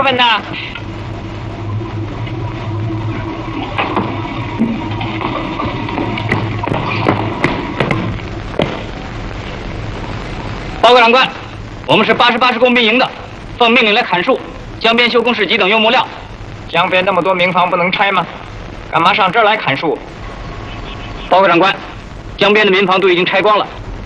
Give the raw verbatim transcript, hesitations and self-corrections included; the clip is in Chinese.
烦呐。报告长官，我们是八十八师工兵营的，奉命令来砍树、江边修工事级等用木料。江边那么多民房不能拆吗？干嘛上这儿来砍树？报告长官，江边的民房都已经拆光了。